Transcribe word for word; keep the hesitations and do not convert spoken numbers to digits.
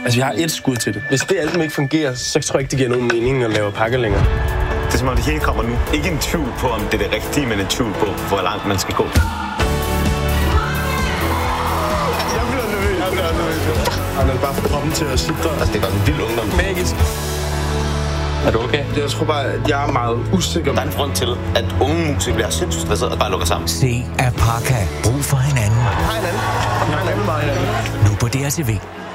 Altså, jeg har et skud til det. Hvis det alt ikke fungerer, så tror jeg ikke, det giver nogen mening at lave pakke længere. Det er som om det hele kommer nu. Ikke en tvivl på, om det er det rigtige, men en tvivl på, hvor langt man skal gå. Jeg bliver nervøs. Jeg bliver nervøs. Han er bare for kroppen til at sidde der. Altså, det er godt en vild ungdom. Magisk. Er du okay? Jeg tror bare, at jeg er meget usikker. Der er en grund til, at unge musikere bliver sindssygt stresset og bare lukker sammen. Se Apaka. Brug for hinanden. Hej hinanden. Hej hinanden. Nu på D R T V.